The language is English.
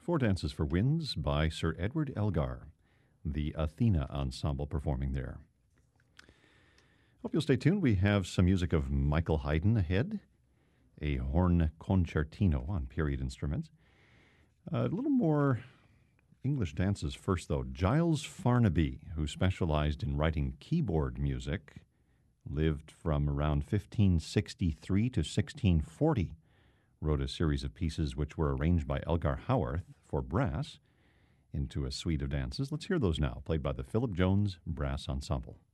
Four Dances for Winds by Sir Edward Elgar, the Athena Ensemble performing there. Hope you'll stay tuned. We have some music of Michael Haydn ahead, a horn concertino on period instruments. A little more English dances first, though. Giles Farnaby, who specialized in writing keyboard music, lived from around 1563 to 1640, wrote a series of pieces which were arranged by Elgar Howarth for brass into a suite of dances. Let's hear those now, played by the Philip Jones Brass Ensemble.